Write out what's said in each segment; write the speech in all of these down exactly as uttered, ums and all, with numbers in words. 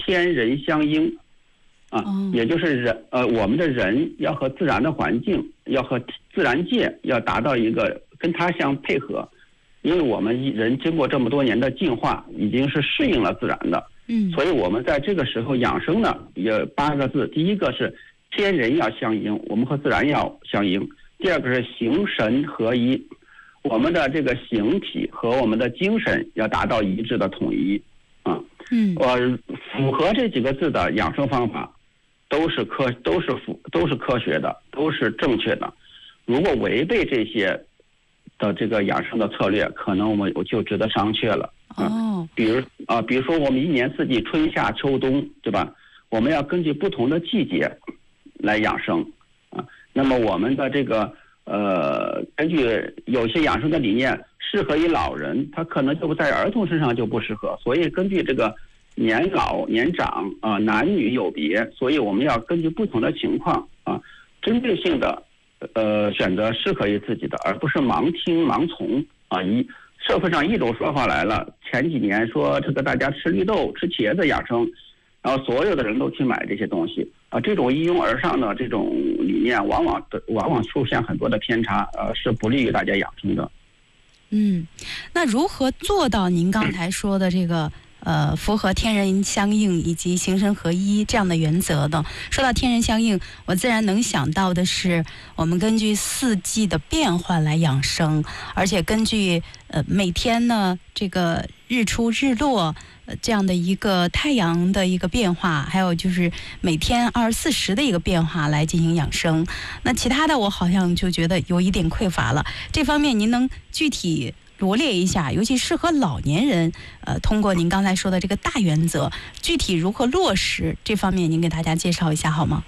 天人相应啊，也就是人呃我们的人要和自然的环境，要和自然界要达到一个跟它相配合，因为我们人经过这么多年的进化，已经是适应了自然的， 嗯， 所以我们在这个时候养生呢，有八个字，第一个是天人要相应，我们和自然要相应；第二个是形神合一，我们的这个形体和我们的精神要达到一致的统一啊。 嗯， 呃，符合这几个字的养生方法，都是科都是符都是科学的，都是正确的。如果违背这些的这个养生的策略，可能我们就值得商榷了。 哦， 比如啊，比如说我们一年四季春夏秋冬，对吧？我们要根据不同的季节来养生啊。那么我们的这个呃，根据有些养生的理念适合于老人，他可能就在儿童身上就不适合，所以根据这个年老年长啊，男女有别，所以我们要根据不同的情况啊，针对性的呃选择适合于自己的，而不是盲听盲从啊。一社会上一种说法来了，前几年说这个大家吃绿豆吃茄子养生，然后所有的人都去买这些东西啊，这种一拥而上的这种理念，往往的往往出现很多的偏差，呃，是不利于大家养生的。 嗯，那如何做到您刚才说的这个呃符合天人相应以及形神合一这样的原则呢？说到天人相应，我自然能想到的是，我们根据四季的变换来养生，而且根据呃每天呢这个日出日落。呃，这样的一个太阳的一个变化，还有就是每天二十四时的一个变化来进行养生。那其他的我好像就觉得有一点匮乏了。这方面您能具体罗列一下，尤其适合老年人，呃，通过您刚才说的这个大原则，具体如何落实，这方面您给大家介绍一下好吗？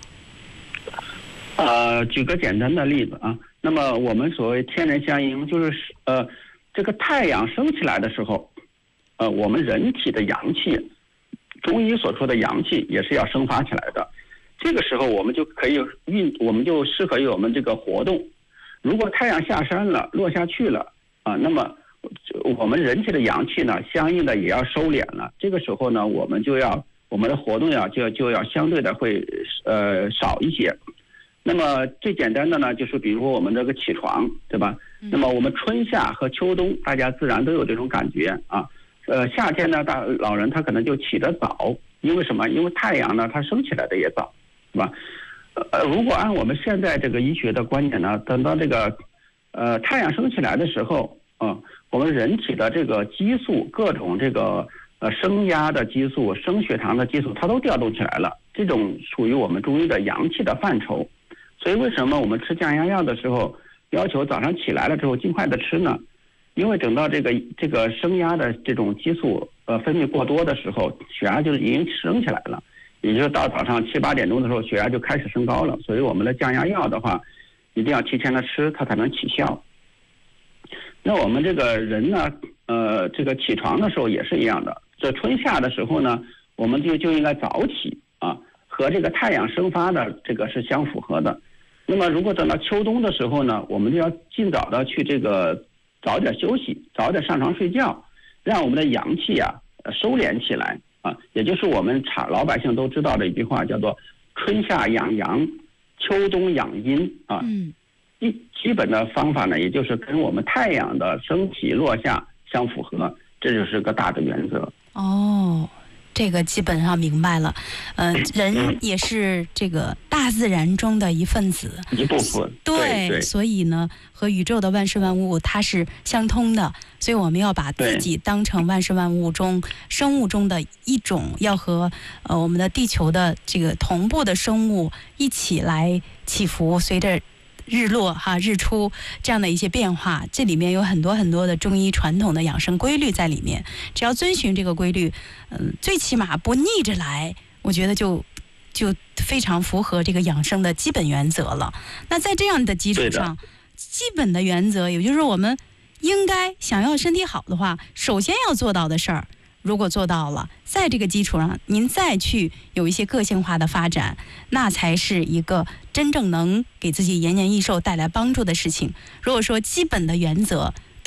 呃，举个简单的例子啊，那么我们所谓天人相应，就是呃，这个太阳升起来的时候。呃，我们人体的阳气，中医所说的阳气也是要生发起来的。这个时候我们就可以运，我们就适合于我们这个活动。如果太阳下山了，落下去了啊，那么我们人体的阳气呢，相应的也要收敛了。这个时候呢，我们就要我们的活动要就要就要相对的会呃少一些。那么最简单的呢，就是比如说我们这个起床，对吧？那么我们春夏和秋冬，大家自然都有这种感觉啊。呃，夏天呢，大老人他可能就起得早，因为什么？因为太阳呢，它升起来的也早，是吧？呃，如果按我们现在这个医学的观点呢，等到这个呃太阳升起来的时候，啊、呃，我们人体的这个激素，各种这个呃升压的激素、升血糖的激素，它都调动起来了。这种属于我们中医的阳气的范畴。所以为什么我们吃降压药的时候，要求早上起来了之后尽快的吃呢？因为等到这个这个升压的这种激素呃分泌过多的时候，血压就已经升起来了，也就是到早上七八点钟的时候，血压就开始升高了。所以我们的降压药的话，一定要提前的吃，它才能起效。那我们这个人呢，呃，这个起床的时候也是一样的。这春夏的时候呢，我们就就应该早起啊，和这个太阳生发的这个是相符合的。那么如果等到秋冬的时候呢，我们就要尽早的去这个。早点休息，早点上床睡觉，让我们的阳气啊收敛起来啊，也就是我们常老百姓都知道的一句话，叫做春夏养阳，秋冬养阴啊。 嗯， 基基本的方法呢，也就是跟我们太阳的升起落下相符合，这就是个大的原则。 哦。这个基本上明白了，呃，人也是这个大自然中的一份子， 一部分。 对， 对， 所以呢，和宇宙的万事万物它是相通的，所以我们要把自己当成万事万物中生物中的一种，要和呃我们的地球的这个同步的生物一起来起伏，随着。日落哈日出这样的一些变化，这里面有很多很多的中医传统的养生规律在里面，只要遵循这个规律，嗯，最起码不逆着来，我觉得就就非常符合这个养生的基本原则了。那在这样的基础上，基本的原则，也就是说我们应该想要身体好的话，首先要做到的事儿，如果做到了，在这个基础上您再去有一些个性化的发展，那才是一个真正能给自己延年益寿带来帮助的事情。如果说基本的原则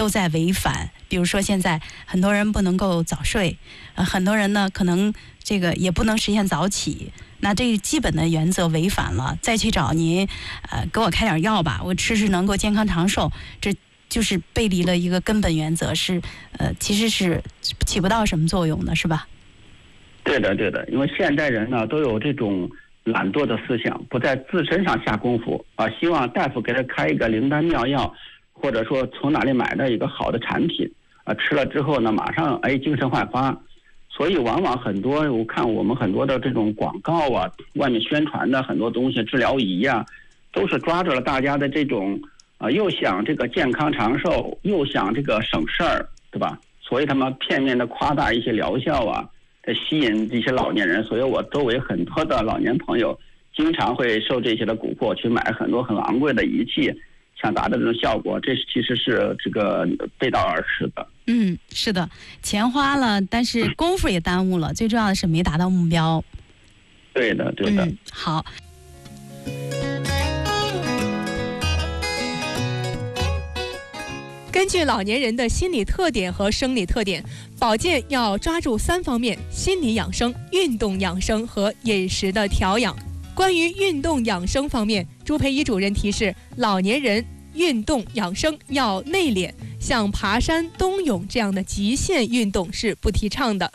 都在违反。比如说现在很多人不能够早睡，呃，很多人呢可能这个也不能实现早起，那这基本的原则违反了，再去找您，呃，给我开点药吧，我吃吃能够健康长寿，这就是背离了一个根本原则，是呃，其实是起不到什么作用的，是吧？ 对的，对的，因为现代人呢都有这种懒惰的思想，不在自身上下功夫啊，希望大夫给他开一个灵丹妙药，或者说从哪里买的一个好的产品啊，吃了之后呢，马上哎精神焕发。所以往往很多我看我们很多的这种广告啊，外面宣传的很多东西，治疗仪啊，都是抓住了大家的这种啊，又想这个健康长寿，又想这个省事儿，对吧？所以他们片面的夸大一些疗效啊，在吸引这些老年人。所以我周围很多的老年朋友经常会受这些的蛊惑，去买很多很昂贵的仪器，想达到这种效果，这其实是这个背道而驰的。 嗯，是的，钱花了，但是功夫也耽误了，最重要的是没达到目标。 对的，对的。 嗯，好。 根据老年人的心理特点和生理特点，保健要抓住三方面：心理养生、运动养生和饮食的调养。关于运动养生方面，朱培一主任提示，老年人运动养生要内敛，像爬山、冬泳这样的极限运动是不提倡的。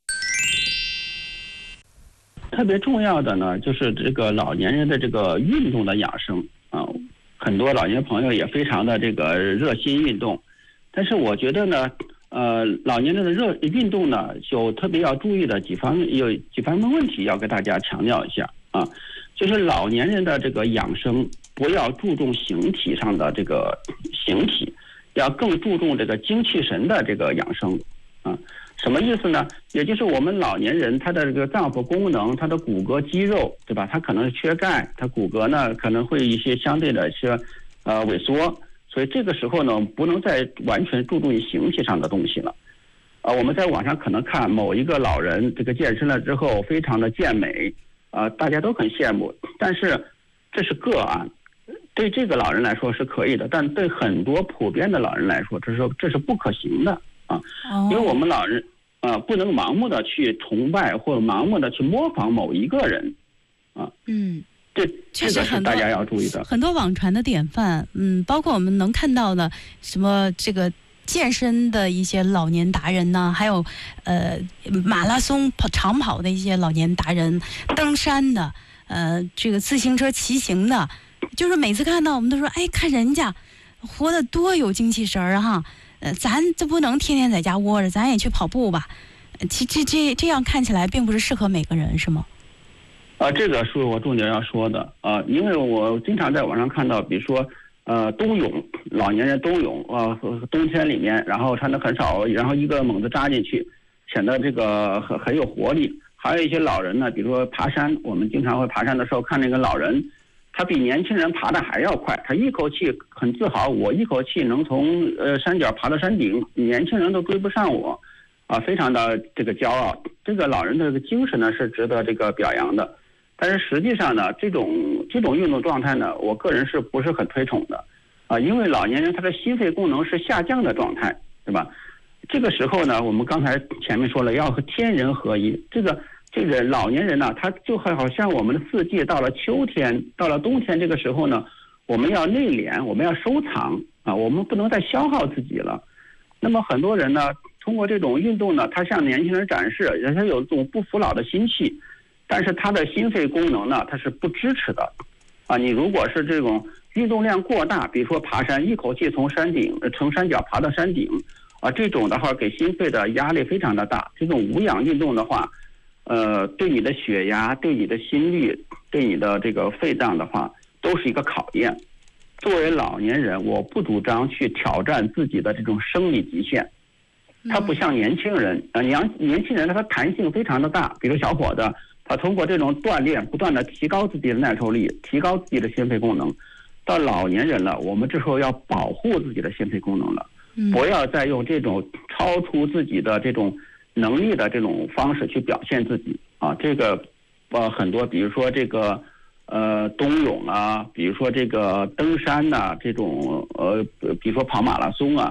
特别重要的呢，就是这个老年人的这个运动的养生啊，很多老年朋友也非常的这个热心运动，但是我觉得呢，呃，老年人的热运动呢，有特别要注意的几方面，有几方面问题要给大家强调一下啊，就是老年人的这个养生不要注重形体上的这个形体，要更注重这个精气神的这个养生啊。什么意思呢？也就是我们老年人他的这个脏腑功能，他的骨骼肌肉，对吧？他可能是缺钙，他骨骼呢可能会一些相对的是呃萎缩，所以这个时候呢，不能再完全注重于形体上的东西了。啊、呃，我们在网上可能看某一个老人这个健身了之后非常的健美，啊、呃，大家都很羡慕，但是这是个案，对这个老人来说是可以的，但对很多普遍的老人来说，这是这是不可行的啊，因为我们老人。啊，不能盲目的去崇拜或者盲目的去模仿某一个人，啊， 嗯， 这这个是大家要注意的。 很多网传的典范，嗯，包括我们能看到的什么这个健身的一些老年达人呢，还有呃马拉松跑长跑的一些老年达人，登山的，呃，这个自行车骑行的，就是每次看到我们都说，哎，看人家活得多有精气神儿哈。呃，咱这不能天天在家窝着，咱也去跑步吧。其这这这样看起来并不是适合每个人，是吗？ 啊，这个是我重点要说的啊，因为我经常在网上看到，比如说呃冬泳，老年人冬泳啊，冬天里面，然后穿的很少，然后一个猛子扎进去，显得这个很很有活力。还有一些老人呢，比如说爬山，我们经常会爬山的时候看那个老人。他比年轻人爬的还要快，他一口气很自豪，我一口气能从呃山脚爬到山顶，年轻人都追不上我，啊，非常的这个骄傲。这个老人的这个精神呢是值得这个表扬的，但是实际上呢，这种这种运动状态呢，我个人是不是很推崇的，啊，因为老年人他的心肺功能是下降的状态，对吧？这个时候呢，我们刚才前面说了，要和天人合一，这个。这个老年人呢，他就好像我们的四季到了秋天，到了冬天，这个时候呢，我们要内敛，我们要收藏啊，我们不能再消耗自己了。那么很多人呢，通过这种运动呢，他向年轻人展示，他有一种不服老的心气，但是他的心肺功能呢，他是不支持的啊。你如果是这种运动量过大，比如说爬山，一口气从山顶从山脚爬到山顶啊，这种的话给心肺的压力非常的大。这种无氧运动的话。呃，对你的血压、对你的心率、对你的这个肺脏的话，都是一个考验。作为老年人，我不主张去挑战自己的这种生理极限。他不像年轻人，啊、呃，年年轻人他弹性非常的大。比如小伙子，他通过这种锻炼，不断的提高自己的耐受力，提高自己的心肺功能。到老年人了，我们这时候要保护自己的心肺功能了，不要再用这种超出自己的这种。能力的这种方式去表现自己啊，这个呃很多，比如说这个呃冬泳啊，比如说这个登山呐、啊，这种呃比如说跑马拉松啊，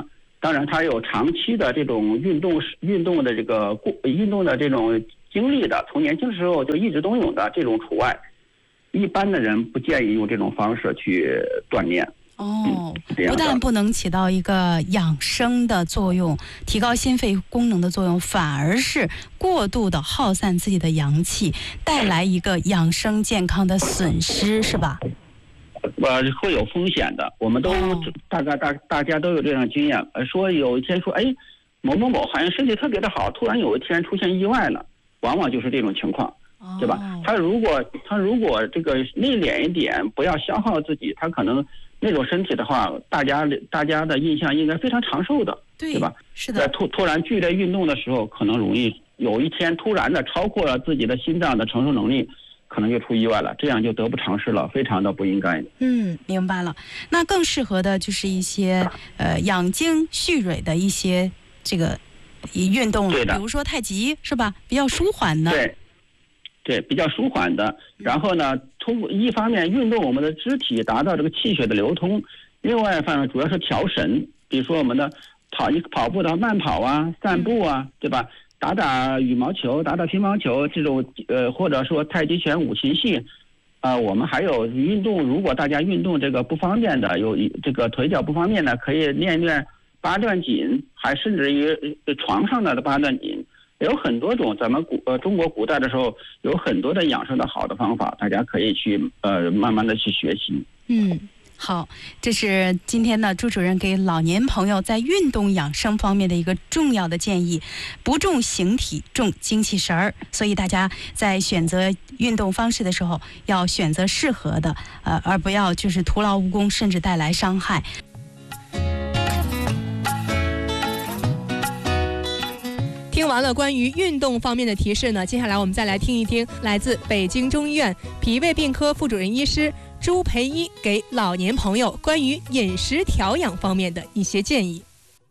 当然他有长期的这种运动运动的这个运动的这种经历的，从年轻时候就一直都有的这种除外。一般的人不建议用这种方式去锻炼。 哦，不但不能起到一个养生的作用，提高心肺功能的作用，反而是过度的耗散自己的阳气，带来一个养生健康的损失，是吧？ 呃，会有风险的。我们都、哦、大概大大家都有这样经验。呃，说有一天说，哎，某某某好像身体特别的好，突然有一天出现意外了，往往就是这种情况。对吧？他如果他如果这个内敛一点，不要消耗自己，他可能那种身体的话，大家大家的印象应该非常长寿的， 对, 对吧？ 是的。 在突突然剧烈运动的时候，可能容易有一天突然的超过了自己的心脏的承受能力，可能就出意外了，这样就得不偿失了，非常的不应该。 嗯，明白了。那更适合的就是一些呃养精蓄锐的一些这个运动了，比如说太极，是吧？比较舒缓的。 对。对，比较舒缓的。然后呢，通过一方面运动我们的肢体，达到这个气血的流通；另外一方面主要是调神，比如说我们的跑一跑步的慢跑啊、散步啊，对吧？打打羽毛球、打打乒乓球这种呃，或者说太极拳、五禽戏，啊、呃，我们还有运动。如果大家运动这个不方便的，有这个腿脚不方便的，可以练练八段锦，还甚至于床上的八段锦。有很多种，咱们古呃中国古代的时候有很多的养生的好的方法，大家可以去呃慢慢的去学习。 嗯，好，这是今天呢朱主任给老年朋友在运动养生方面的一个重要的建议，不重形体，重精气神儿。所以大家在选择运动方式的时候，要选择适合的，呃，而不要就是徒劳无功，甚至带来伤害。 听完了关于运动方面的提示呢，接下来我们再来听一听来自北京中医院脾胃病科副主任医师朱培一给老年朋友关于饮食调养方面的一些建议。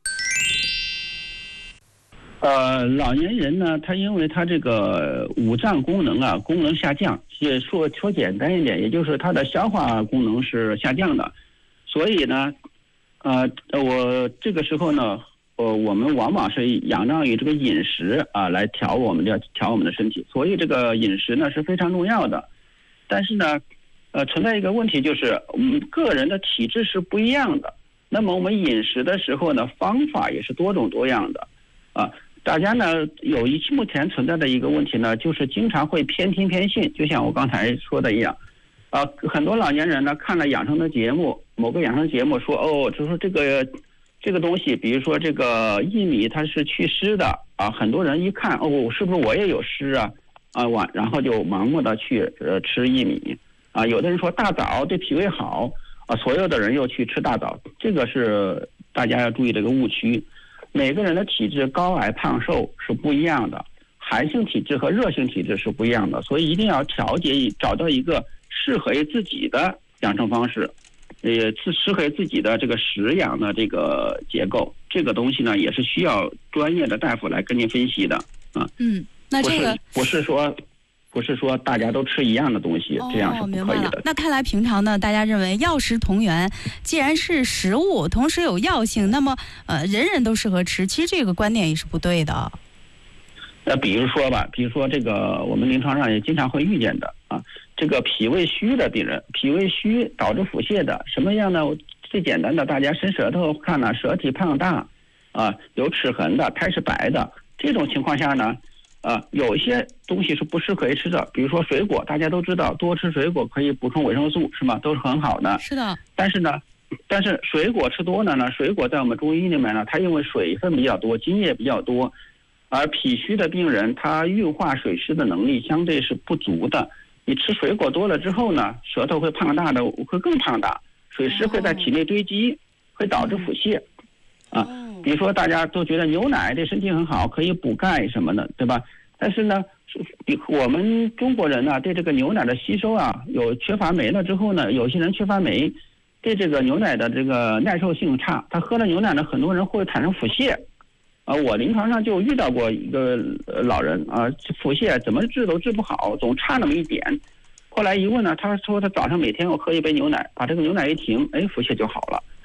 呃，老年人呢，他因为他这个五脏功能啊，功能下降，也说说简单一点，也就是他的消化功能是下降的，所以呢，呃，我这个时候呢。呃，我们往往是仰仗于这个饮食啊来调我们的调我们的身体，所以这个饮食呢是非常重要的。但是呢，呃，存在一个问题，就是我们个人的体质是不一样的。那么我们饮食的时候呢，方法也是多种多样的啊。大家呢有一目前存在的一个问题呢，就是经常会偏听偏信，就像我刚才说的一样。啊，很多老年人呢看了养生的节目，某个养生节目说哦，就说这个。这个东西，比如说这个薏米，它是祛湿的啊。很多人一看，哦，是不是我也有湿啊？啊，完，然后就盲目的去呃吃薏米啊。有的人说大枣对脾胃好啊，所有的人又去吃大枣，这个是大家要注意这个误区。每个人的体质高矮胖瘦是不一样的，寒性体质和热性体质是不一样的，所以一定要调节，找到一个适合于自己的养生方式。也自适合自己的这个食养的这个结构，这个东西呢也是需要专业的大夫来跟您分析的啊。 嗯，那这个不是不是说不是说大家都吃一样的东西， 哦、 这样是不可以的。 那看来平常呢，大家认为药食同源，既然是食物，同时有药性，那么呃人人都适合吃，其实这个观点也是不对的。 那比如说吧，比如说这个我们临床上也经常会遇见的啊，这个脾胃虚的病人，脾胃虚导致腹泻的，什么样呢？最简单的，大家伸舌头看呢，舌体胖大，啊，有齿痕的，苔是白的，这种情况下呢，啊，有一些东西是不适合于吃的，比如说水果，大家都知道，多吃水果可以补充维生素，是吗？都是很好的。 是的。 但是呢，但是水果吃多了呢，水果在我们中医里面呢，它因为水分比较多，津液比较多。而脾虚的病人，他运化水湿的能力相对是不足的。你吃水果多了之后呢，舌头会胖大的，会更胖大，水湿会在体内堆积，会导致腹泻。啊，比如说大家都觉得牛奶对身体很好，可以补钙什么的，对吧？但是呢，我们中国人呢，对这个牛奶的吸收啊，有缺乏酶了之后呢，有些人缺乏酶，对这个牛奶的这个耐受性差，他喝了牛奶呢，很多人会产生腹泻。啊，我临床上就遇到过一个老人啊，腹泻怎么治都治不好，总差那么一点。后来一问呢，他说他早上每天要喝一杯牛奶，把这个牛奶一停，哎，腹泻就好了。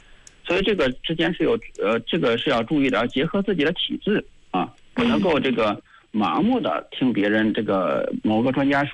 所以这个之间是有呃，这个是要注意的，要结合自己的体质啊，不能够这个盲目的听别人这个某个专家说。